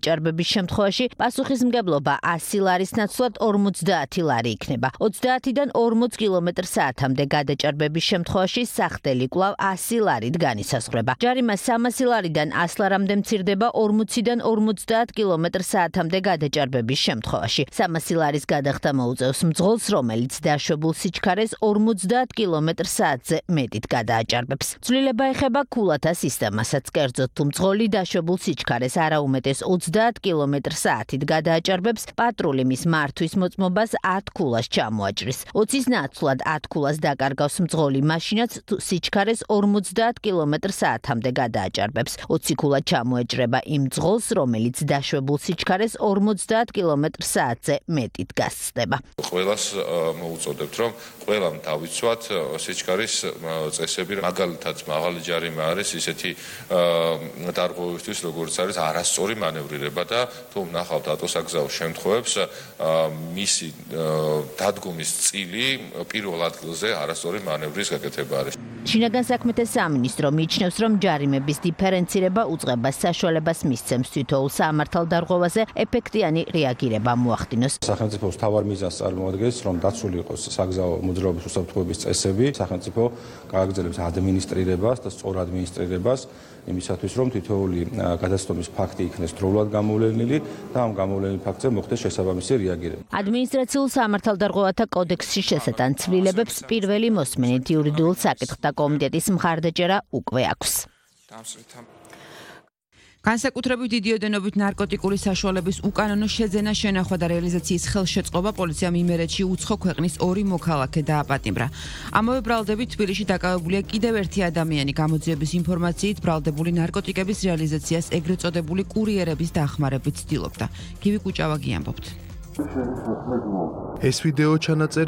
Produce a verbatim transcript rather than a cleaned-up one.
გადაჭარბების შემთხვევაში პასუხისმგებლობა ასი ლარის ნაცვლად ორმოცდაათი ლარი იქნება. ოცდაათიდან ორმოც კილომეტრ საათამდე გადაჭარბების შემთხვევაში სახდელი კვლავ ასი ლარით განისაზღვრება. ჯარიმა სამასი ლარიდან ას ლარამდე მცირდება ორმოციდან ორმოცდაათ კილომეტრ საათამდე გადაჭარბების შემთხვევაში. სამასი ლარის გადახდა მოუწევს მძღოლს, რომელიც დაშვებულ სიჩქარეს ორმოცდაათ კილომეტრ საათზე მეტით გადააჭარბებს. ცვლილება ეხება ქულათა სისტემასაც. კერძოდ, თუ მძღოლი დაშვებულ სიჩქარეს არაუმეტეს ოცდაათ კილომეტრ საათით გადააჭარბებს, პატრული მის მართვის მოწმობას ათ ქულას ჩამოაჭრის. ოცის ნაცვლად ათ ქულას დაკარგავს მძღოლი მაშინაც, თუ სიჩქარეს ორმოცდაათ კილომეტრ საათამდე გადააჭარბებს. ოცი ქულა ჩამოეჭრება იმ მძღოლს, რომელიც დაშვებულ სიჩქარეს ორმოცდაათ კილომეტრ საათზე მეტით გასცდება. ყველას მოუწოდებთ, რომ ყველამ დავიცვათ სიჩქარის წესები, მაგალითად მაღალი ჯარიმა არის ისეთი დარღვევისთვის, როგორც არის არასწორი მანევრირება და თუ ვნახავთ ატოსაგზაო შემთხვევებს, მისი დადგომის წილი პირველ ადგილზე არასწორი მანევრის გაკეთება არის. შინაგან საქმეთა სამინისტრო მიიჩნევს, რომ ჯარიმების დიფერენცირება უწყებას საშუალებას მისცემს თითოეულ სამართალდარღვევაზე ეფექტიანი რეაგირება მოახდინოს. სახელმწიფოს მთავარ მიზანს წარმოადგენს, რომ დაცული იყოს საგზაო მოძრაობის უსაფრთხოების წესები. სახელმწიფო გააგრძელებს ადმინისტრირებას და სწორ ადმინისტრირებას იმისათვის, რომ თითოეული გადაცდომის ფაქტი იქნეს დროულად გამოვლენილი და ამ გამოვლენილ ფაქტზე მოხდეს შესაბამისი რეაგირება. ადმინისტრაციულ სამართალდარღვევათა კოდექსის შესატან ცვლილებებს პირველი მოსმენით იურიდიულ საკითხთა კომიტეტის მხარდაჭერა უკვე აქვს. განსაკუთრებით დიდი ოდენობით ნარკოტიკული საშუალების უკანონო შეძენა, შენახვა და რეალიზაციის ხელშეწყობა პოლიციამ იმერეთში უცხო ქვეყნის ორი მოქალაქე დააპატიმრა. ამავე ბრალდებით თბილისში დაკავებულია კიდევ ერთი ადამიანი. გამოძიების ინფორმაციით ბრალდებული ნარკოტიკების რეალიზაციას ეგრეთ წოდებული კურიერების დახმარებით ცდილობდა. გივი კუჭავაგი ამბობთ. ეს ვიდეო ჩანაწერი